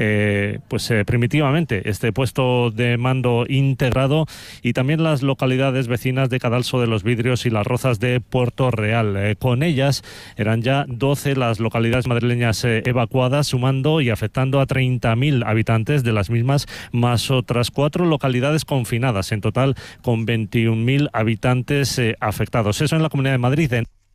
primitivamente este puesto de mando integrado, y también las localidades vecinas de Cadalso de los Vidrios y Las Rozas de Puerto Real. Con ellas eran ya 12 las localidades madrileñas evacuadas, sumando y afectando a 30.000 habitantes de las mismas, más otras 4 localidades confinadas, en total con 21.000 habitantes afectados. Eso en la Comunidad de Madrid.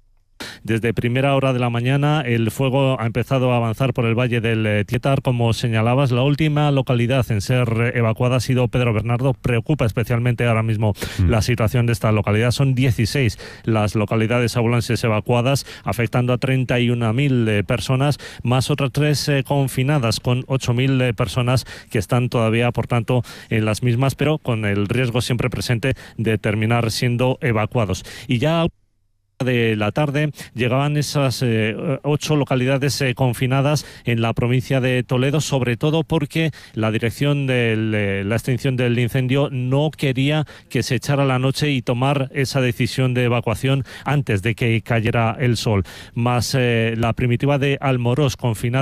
Desde primera hora de la mañana el fuego ha empezado a avanzar por el Valle del Tietar. Como señalabas, la última localidad en ser evacuada ha sido Pedro Bernardo. Preocupa especialmente ahora mismo la situación de esta localidad. Son 16 las localidades abulenses evacuadas, afectando a 31.000 personas, más otras 3 confinadas, con 8.000 personas que están todavía, por tanto, en las mismas, pero con el riesgo siempre presente de terminar siendo evacuados. Y ya de la tarde llegaban esas 8 localidades confinadas en la provincia de Toledo, sobre todo porque la dirección de la extinción del incendio no quería que se echara la noche y tomar esa decisión de evacuación antes de que cayera el sol. Más la primitiva de Almoroz,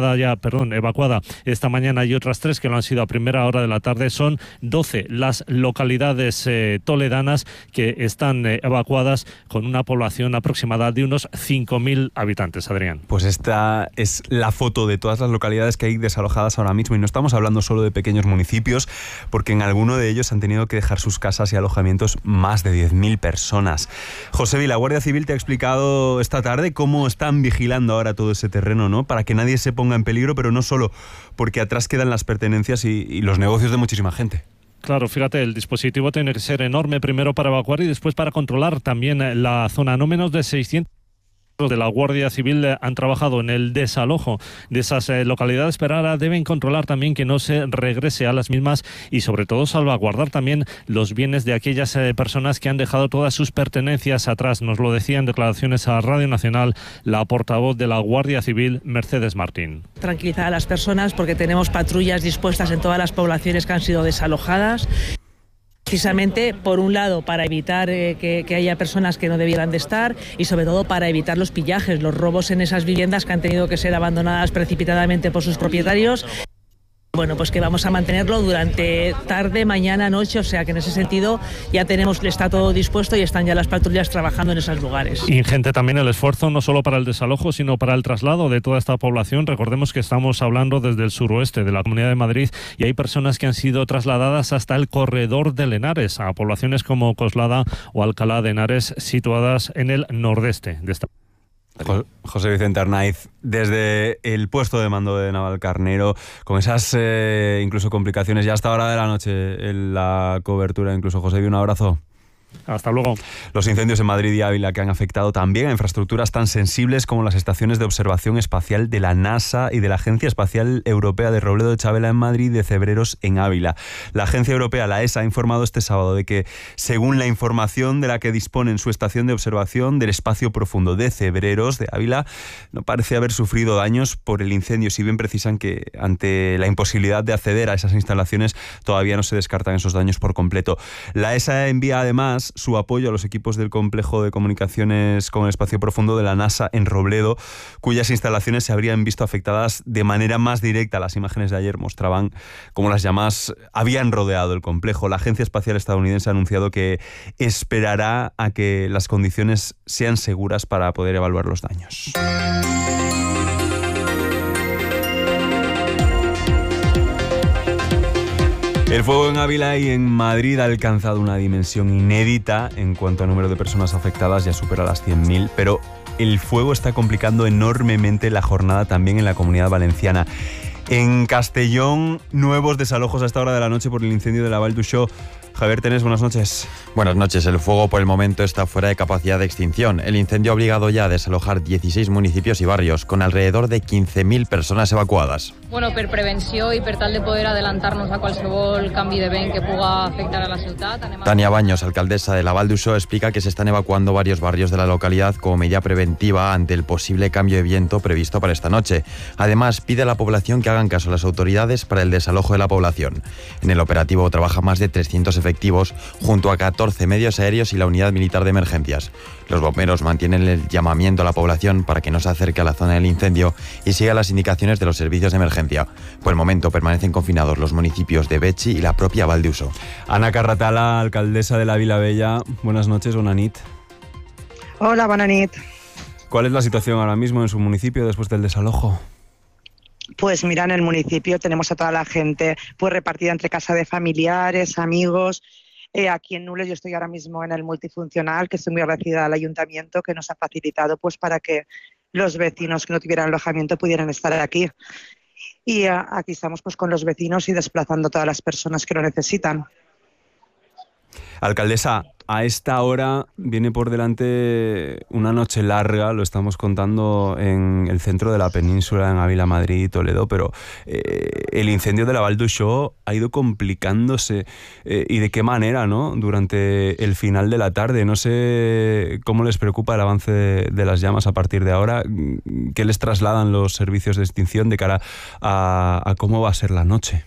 evacuada esta mañana, y otras 3 que lo han sido a primera hora de la tarde. Son 12 las localidades toledanas que están evacuadas, con una población aproximada de unos 5.000 habitantes, Adrián. Pues esta es la foto de todas las localidades que hay desalojadas ahora mismo, y no estamos hablando solo de pequeños municipios, porque en alguno de ellos han tenido que dejar sus casas y alojamientos más de 10.000 personas. José, la Guardia Civil te ha explicado esta tarde cómo están vigilando ahora todo ese terreno, ¿no? Para que nadie se ponga en peligro, pero no solo, porque atrás quedan las pertenencias y los negocios de muchísima gente. Claro, fíjate, el dispositivo tiene que ser enorme, primero para evacuar y después para controlar también la zona. No menos de 600 de la Guardia Civil han trabajado en el desalojo de esas localidades, pero ahora deben controlar también que no se regrese a las mismas y, sobre todo, salvaguardar también los bienes de aquellas personas que han dejado todas sus pertenencias atrás. Nos lo decía en declaraciones a Radio Nacional la portavoz de la Guardia Civil, Mercedes Martín. Tranquilizar a las personas porque tenemos patrullas dispuestas en todas las poblaciones que han sido desalojadas. Precisamente, por un lado, para evitar que haya personas que no debieran de estar, y sobre todo para evitar los pillajes, los robos en esas viviendas que han tenido que ser abandonadas precipitadamente por sus propietarios. Bueno, pues que vamos a mantenerlo durante tarde, mañana, noche, o sea que en ese sentido ya está todo dispuesto y están ya las patrullas trabajando en esos lugares. Ingente también el esfuerzo, no solo para el desalojo, sino para el traslado de toda esta población. Recordemos que estamos hablando desde el suroeste de la Comunidad de Madrid y hay personas que han sido trasladadas hasta el corredor de Henares, a poblaciones como Coslada o Alcalá de Henares, situadas en el nordeste de esta. José Vicente Arnaiz, desde el puesto de mando de Navalcarnero, con esas incluso complicaciones ya hasta hora de la noche en la cobertura. Incluso, José, un abrazo. Hasta luego. Los incendios en Madrid y Ávila que han afectado también a infraestructuras tan sensibles como las estaciones de observación espacial de la NASA y de la Agencia Espacial Europea de Robledo de Chavela en Madrid y de Cebreros en Ávila. La agencia europea, la ESA, ha informado este sábado de que, según la información de la que dispone en su estación de observación del espacio profundo de Cebreros de Ávila, no parece haber sufrido daños por el incendio, si bien precisan que ante la imposibilidad de acceder a esas instalaciones todavía no se descartan esos daños por completo. La ESA envía además su apoyo a los equipos del complejo de comunicaciones con el espacio profundo de la NASA en Robledo, cuyas instalaciones se habrían visto afectadas de manera más directa. Las imágenes de ayer mostraban cómo las llamas habían rodeado el complejo. La Agencia Espacial Estadounidense ha anunciado que esperará a que las condiciones sean seguras para poder evaluar los daños. El fuego en Ávila y en Madrid ha alcanzado una dimensión inédita en cuanto a número de personas afectadas, ya supera las 100.000, pero el fuego está complicando enormemente la jornada también en la Comunidad Valenciana. En Castellón, nuevos desalojos a esta hora de la noche por el incendio de la Vall d'Uixó. Javier Tenés, buenas noches. Buenas noches. El fuego por el momento está fuera de capacidad de extinción. El incendio ha obligado ya a desalojar 16 municipios y barrios, con alrededor de 15.000 personas evacuadas. Bueno, per prevenció i per tal de poder adelantar-nos a qualsevol canvi de vent que puga afectar a la ciutat. Tania Baños, alcaldesa de la Vall d'Uixó, explica que se están evacuando varios barrios de la localidad como medida preventiva ante el posible cambio de viento previsto para esta noche. Además, pide a la población que hagan caso a las autoridades para el desalojo de la población. En el operativo trabaja más de 300 efectivos junto a 14 medios aéreos y la unidad militar de emergencias. Los bomberos mantienen el llamamiento a la población para que no se acerque a la zona del incendio y siga las indicaciones de los servicios de emergencia. Por el momento permanecen confinados los municipios de Betxi y la propia Vall d'Uixó. Ana Carratala, alcaldesa de la Vila Bella. Buenas noches, bona nit. Hola, bona nit. ¿Cuál es la situación ahora mismo en su municipio después del desalojo? Pues mira, en el municipio tenemos a toda la gente pues repartida entre casa de familiares, amigos. Aquí en Nules yo estoy ahora mismo en el multifuncional, que estoy muy agradecida al ayuntamiento que nos ha facilitado pues para que los vecinos que no tuvieran alojamiento pudieran estar aquí. Y aquí estamos pues con los vecinos y desplazando a todas las personas que lo necesitan. Alcaldesa, a esta hora viene por delante una noche larga, lo estamos contando en el centro de la península, en Ávila, Madrid y Toledo, pero el incendio de la Vall d'Uixó ha ido complicándose y de qué manera, ¿no? Durante el final de la tarde. No sé cómo les preocupa el avance de las llamas a partir de ahora, qué les trasladan los servicios de extinción de cara a cómo va a ser la noche.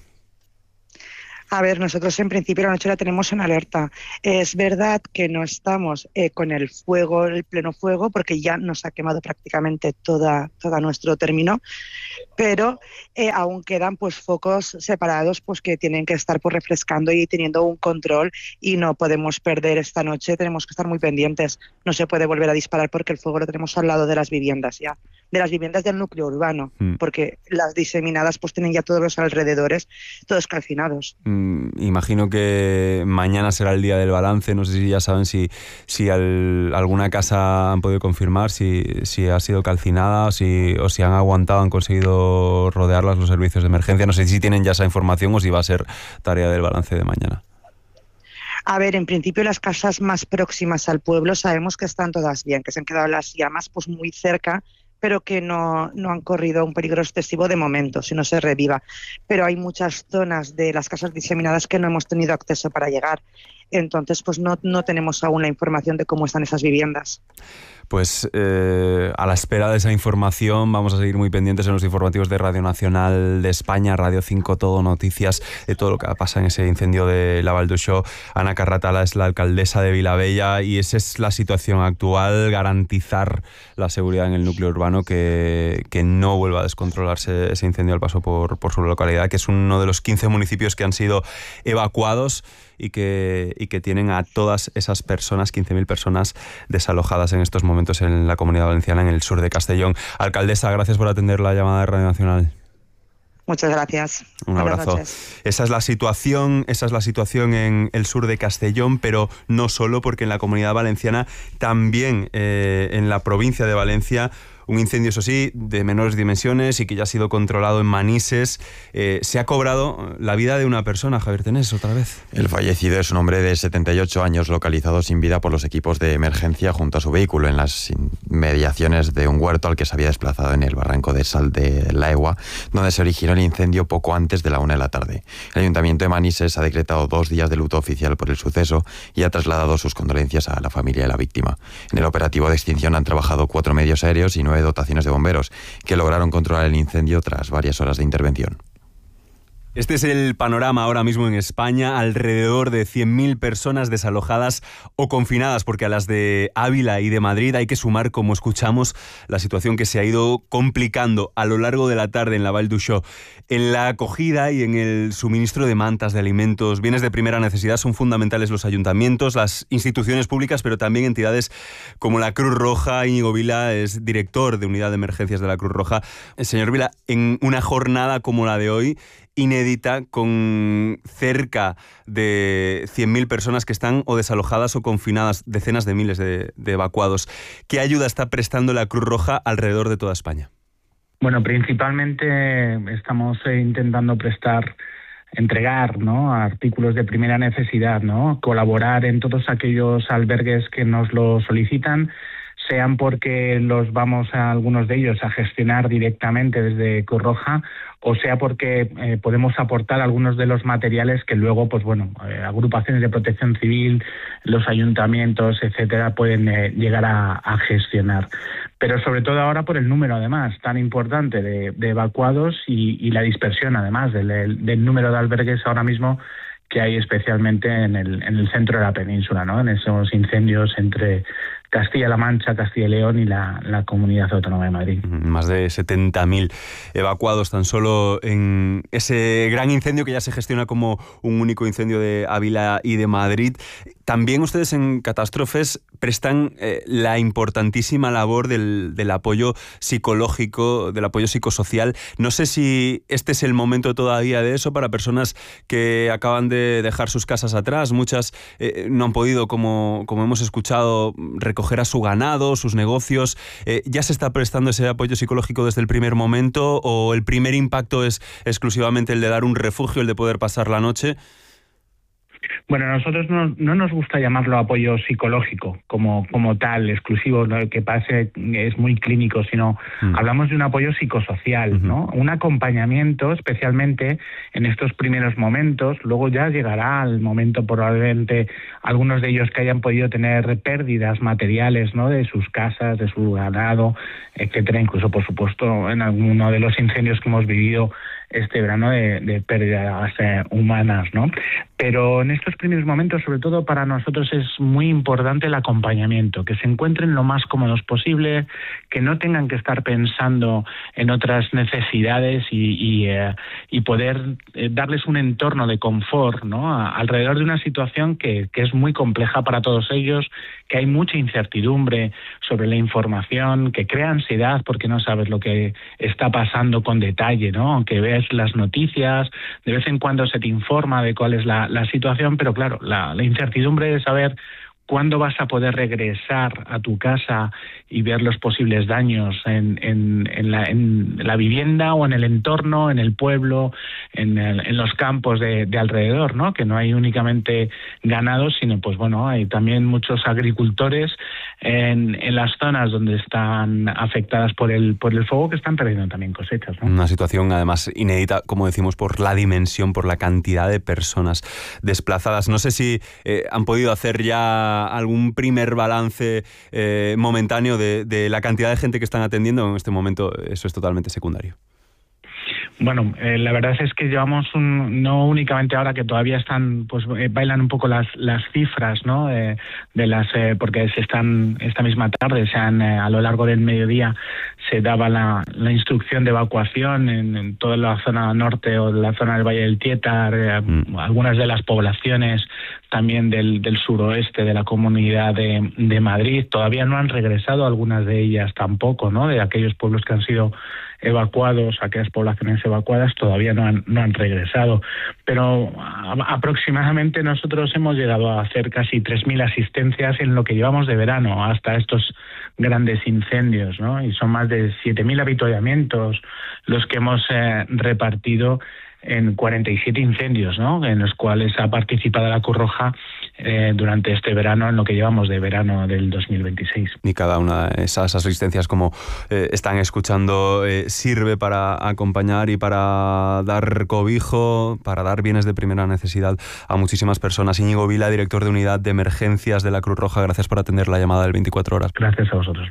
A ver, nosotros en principio la noche la tenemos en alerta. Es verdad que no estamos con el fuego, el pleno fuego, porque ya nos ha quemado prácticamente toda nuestro término, pero aún quedan pues focos separados pues que tienen que estar pues refrescando y teniendo un control, y no podemos perder esta noche, tenemos que estar muy pendientes. No se puede volver a disparar porque el fuego lo tenemos al lado de las viviendas ya, de las viviendas del núcleo urbano, porque las diseminadas pues tienen ya todos los alrededores, todos calcinados. Imagino que mañana será el día del balance. No sé si ya saben si alguna casa han podido confirmar si ha sido calcinada o si han aguantado, han conseguido rodearlas los servicios de emergencia. No sé si tienen ya esa información o si va a ser tarea del balance de mañana. A ver, en principio las casas más próximas al pueblo sabemos que están todas bien, que se han quedado las llamas pues muy cerca, pero que no han corrido un peligro excesivo de momento, si no se reviva. Pero hay muchas zonas de las casas diseminadas que no hemos tenido acceso para llegar. Entonces, pues no tenemos aún la información de cómo están esas viviendas. Pues a la espera de esa información vamos a seguir muy pendientes en los informativos de Radio Nacional de España, Radio 5 Todo, noticias de todo lo que pasa en ese incendio de la Vall d'Uixó. Ana Carratala es la alcaldesa de Vilabella y esa es la situación actual, garantizar la seguridad en el núcleo urbano, que no vuelva a descontrolarse ese incendio al paso por su localidad, que es uno de los 15 municipios que han sido evacuados y que tienen a todas esas personas, 15.000 personas desalojadas en estos momentos en la Comunidad Valenciana, en el sur de Castellón. Alcaldesa, gracias por atender la llamada de Radio Nacional. Muchas gracias. Un abrazo. Esa es la situación en el sur de Castellón, pero no solo, porque en la Comunidad Valenciana, también en la provincia de Valencia, un incendio, eso sí, de menores dimensiones y que ya ha sido controlado en Manises. Se ha cobrado la vida de una persona, Javier Tenés, otra vez. El fallecido es un hombre de 78 años localizado sin vida por los equipos de emergencia junto a su vehículo en las inmediaciones de un huerto al que se había desplazado en el barranco de Sal de la Egua, donde se originó el incendio poco antes de la 1 de la tarde. El Ayuntamiento de Manises ha decretado 2 días de luto oficial por el suceso y ha trasladado sus condolencias a la familia de la víctima. En el operativo de extinción han trabajado 4 medios aéreos y 9 dotaciones de bomberos, que lograron controlar el incendio tras varias horas de intervención. Este es el panorama ahora mismo en España, alrededor de 100.000 personas desalojadas o confinadas, porque a las de Ávila y de Madrid hay que sumar, como escuchamos, la situación que se ha ido complicando a lo largo de la tarde en la Vall d'Uixó. En la acogida y en el suministro de mantas, de alimentos, bienes de primera necesidad son fundamentales los ayuntamientos, las instituciones públicas, pero también entidades como la Cruz Roja. Íñigo Vila es director de Unidad de Emergencias de la Cruz Roja. Señor Vila, en una jornada como la de hoy, inédita, con cerca de 100.000 personas que están o desalojadas o confinadas, decenas de miles de evacuados. ¿Qué ayuda está prestando la Cruz Roja alrededor de toda España? Bueno, principalmente estamos intentando entregar, ¿no?, artículos de primera necesidad, ¿no?, colaborar en todos aquellos albergues que nos lo solicitan, sean porque los vamos a algunos de ellos a gestionar directamente desde Cruz Roja, o sea porque podemos aportar algunos de los materiales que luego, pues bueno, agrupaciones de protección civil, los ayuntamientos, etcétera, pueden llegar a gestionar. Pero sobre todo ahora por el número, además, tan importante de evacuados y la dispersión, además, del número de albergues ahora mismo que hay especialmente en el centro de la península, ¿no?, en esos incendios entre Castilla-La Mancha, Castilla y León y la Comunidad Autónoma de Madrid. Más de 70.000 evacuados tan solo en ese gran incendio que ya se gestiona como un único incendio de Ávila y de Madrid. También ustedes en Catástrofes prestan la importantísima labor del apoyo psicológico, del apoyo psicosocial. No sé si este es el momento todavía de eso para personas que acaban de dejar sus casas atrás. Muchas no han podido, como hemos escuchado, recoger a su ganado, sus negocios. ¿Ya se está prestando ese apoyo psicológico desde el primer momento o el primer impacto es exclusivamente el de dar un refugio, el de poder pasar la noche? Bueno, a nosotros no nos gusta llamarlo apoyo psicológico como tal, exclusivo, ¿no?, que pase, es muy clínico, sino hablamos de un apoyo psicosocial, ¿no? Un acompañamiento, especialmente en estos primeros momentos. Luego ya llegará el momento, probablemente, algunos de ellos que hayan podido tener pérdidas materiales, ¿no?, de sus casas, de su ganado, etcétera. Incluso, por supuesto, en alguno de los incendios que hemos vivido este verano de pérdidas humanas, ¿no? Pero en estos primeros momentos, sobre todo para nosotros, es muy importante el acompañamiento, que se encuentren lo más cómodos posible, que no tengan que estar pensando en otras necesidades y poder darles un entorno de confort, ¿no?, alrededor de una situación que es muy compleja para todos ellos, que hay mucha incertidumbre sobre la información, que crea ansiedad porque no sabes lo que está pasando con detalle, ¿no? Aunque ves las noticias, de vez en cuando se te informa de cuál es la situación, pero claro, la incertidumbre de saber cuándo vas a poder regresar a tu casa y ver los posibles daños en la vivienda o en el entorno, en el pueblo, en los campos de alrededor, ¿no? Que no hay únicamente ganados, sino pues bueno, hay también muchos agricultores en las zonas donde están afectadas por el fuego, que están perdiendo también cosechas, ¿no? Una situación además inédita, como decimos, por la dimensión, por la cantidad de personas desplazadas. No sé si han podido hacer ya algún primer balance momentáneo de la cantidad de gente que están atendiendo. En este momento eso es totalmente secundario. Bueno, la verdad es que llevamos no únicamente ahora que todavía están, pues bailan un poco las cifras, ¿no? De las porque esta misma tarde a lo largo del mediodía se daba la instrucción de evacuación en toda la zona norte o la zona del Valle del Tietar, algunas de las poblaciones también del suroeste de la Comunidad de Madrid. Todavía no han regresado algunas de ellas tampoco, ¿no? De aquellos pueblos que han sido evacuados, aquellas poblaciones evacuadas todavía no han regresado. Pero aproximadamente nosotros hemos llegado a hacer casi 3.000 asistencias en lo que llevamos de verano hasta estos grandes incendios, ¿no? Y son más de 7.000 avituallamientos los que hemos repartido en 47 incendios, ¿no? En los cuales ha participado la Cruz Roja durante este verano, en lo que llevamos de verano del 2026. Y cada una de esas asistencias, como están escuchando, sirve para acompañar y para dar cobijo, para dar bienes de primera necesidad a muchísimas personas. Íñigo Vila, director de Unidad de Emergencias de la Cruz Roja, gracias por atender la llamada del 24 horas. Gracias a vosotros.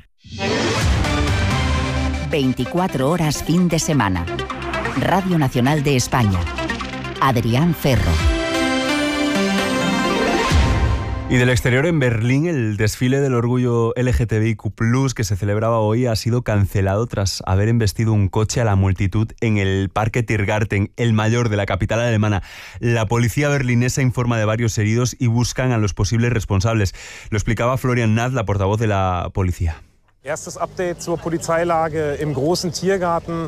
24 horas fin de semana. Radio Nacional de España. Adrián Ferro. Y del exterior, en Berlín, el desfile del orgullo LGTBIQ+, que se celebraba hoy, ha sido cancelado tras haber embestido un coche a la multitud en el Parque Tiergarten, el mayor de la capital alemana. La policía berlinesa informa de varios heridos y buscan a los posibles responsables. Lo explicaba Florian Nath, la portavoz de la policía. Erstes Update zur Polizeilage im großen Tiergarten.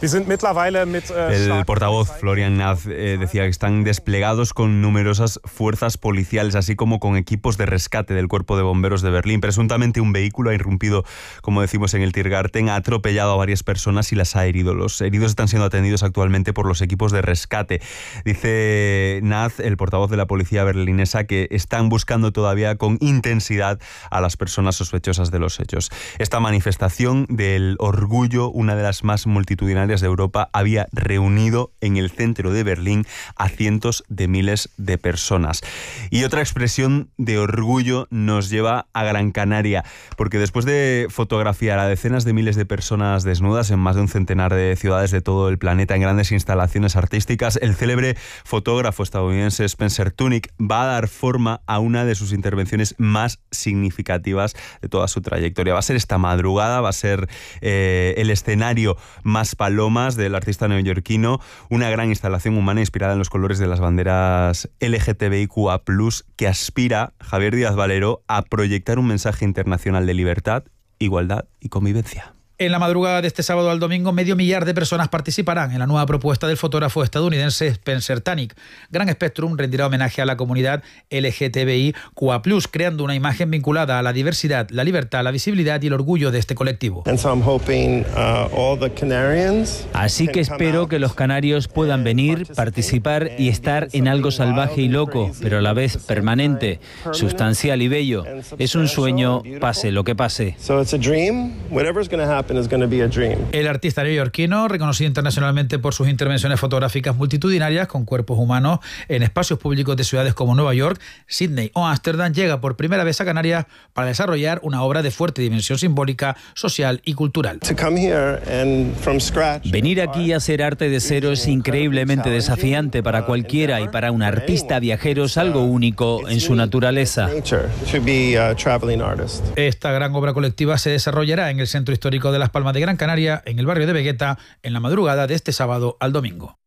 El portavoz Florian Nath decía que están desplegados con numerosas fuerzas policiales, así como con equipos de rescate del Cuerpo de Bomberos de Berlín. Presuntamente un vehículo ha irrumpido, como decimos, en el Tiergarten, ha atropellado a varias personas y las ha herido. Los heridos están siendo atendidos actualmente por los equipos de rescate. Dice Nath, el portavoz de la policía berlinesa, que están buscando todavía con intensidad a las personas sospechosas de los hechos. Esta manifestación del orgullo, una de las más multitudinarias de Europa, había reunido en el centro de Berlín a cientos de miles de personas. Y otra expresión de orgullo nos lleva a Gran Canaria, porque después de fotografiar a decenas de miles de personas desnudas en más de un centenar de ciudades de todo el planeta en grandes instalaciones artísticas, el célebre fotógrafo estadounidense Spencer Tunick va a dar forma a una de sus intervenciones más significativas de toda su trayectoria. Va a ser esta madrugada, va a ser el escenario Más Palomas del artista neoyorquino, una gran instalación humana inspirada en los colores de las banderas LGTBIQA+, que aspira, Javier Díaz Valero, a proyectar un mensaje internacional de libertad, igualdad y convivencia. En la madrugada de este sábado al domingo, 500.000 de personas participarán en la nueva propuesta del fotógrafo estadounidense Spencer Tunick. Gran Spectrum rendirá homenaje a la comunidad LGTBIQA+, creando una imagen vinculada a la diversidad, la libertad, la visibilidad y el orgullo de este colectivo. Así que espero que los canarios puedan venir, participar y estar en algo salvaje y loco, pero a la vez permanente, sustancial y bello. Es un sueño, pase lo que pase. El artista neoyorquino, reconocido internacionalmente por sus intervenciones fotográficas multitudinarias con cuerpos humanos en espacios públicos de ciudades como Nueva York, Sydney o Ámsterdam, llega por primera vez a Canarias para desarrollar una obra de fuerte dimensión simbólica, social y cultural. Venir aquí y hacer arte de cero es increíblemente desafiante para cualquiera, y para un artista viajero es algo único en su naturaleza. Esta gran obra colectiva se desarrollará en el Centro Histórico de Las Palmas de Gran Canaria, en el barrio de Vegueta, en la madrugada de este sábado al domingo.